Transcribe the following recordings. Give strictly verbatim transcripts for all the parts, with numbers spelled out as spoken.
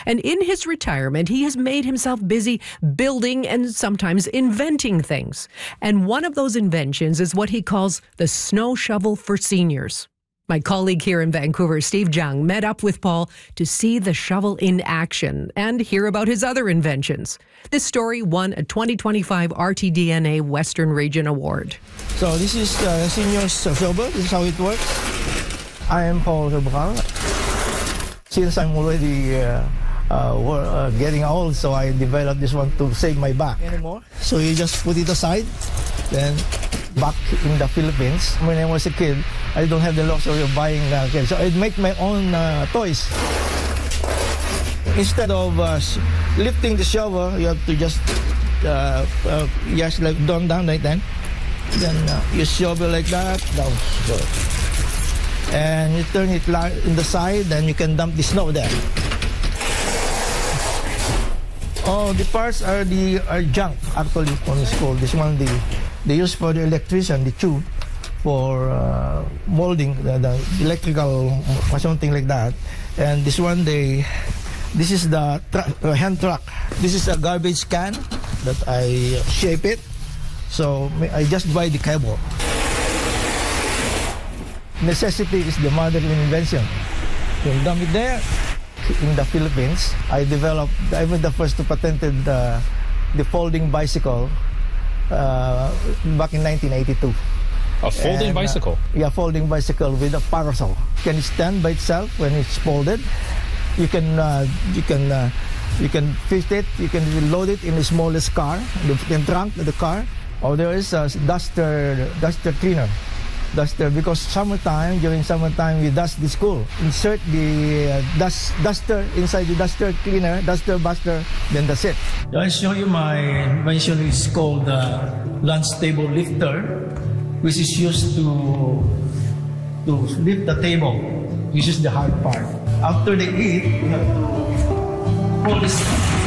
And in his retirement, he has made himself busy building and sometimes inventing things. And one of those inventions is what he calls the snow shovel for seniors. My colleague here in Vancouver, Steve Jiang, met up with Paul to see the shovel in action and hear about his other inventions. This story won a twenty twenty-five R T D N A Western Region Award. So this is the senior's shovel. This is how it works. I am Paul Herbal. Since I'm already uh, uh, uh, getting old, so I developed this one to save my back anymore. So you just put it aside, then back in the Philippines, when I was a kid, I don't have the luxury of buying uh, kids. So I'd make my own uh, toys. Instead of uh, lifting the shovel, you have to just uh, uh, just like down, down like that. Then uh, you shovel like that, down. So, and you turn it in the side, then you can dump the snow there. Oh, the parts are the are junk actually on school. This one the they use for the electrician, the tube for uh, molding the, the electrical or something like that. And this one they this is the tra uh, hand truck. This is a garbage can that I shape it. So I just buy the cable. Necessity is the mother of invention. You dump it there. In the Philippines, I developed, I was the first to patented uh, the folding bicycle uh, back in nineteen eighty-two. A folding and, bicycle? Uh, yeah, folding bicycle with a parasol. Can stand by itself when it's folded. You can, uh, you can, uh, you can fit it. You can load it in the smallest car, the, the trunk of the car. Or there is a duster, duster cleaner. Duster, because summertime, during summertime, we dust the school. Insert the uh, dust, duster inside the duster cleaner, duster buster, then that's it. I show you my invention. It's called the uh, lunch table lifter, which is used to to lift the table. This is the hard part. After they eat, you have to pull this.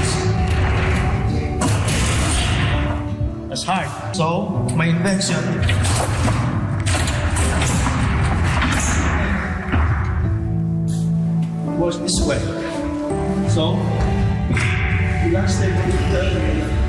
That's hard. So my invention works this way. So, the lunch table lifter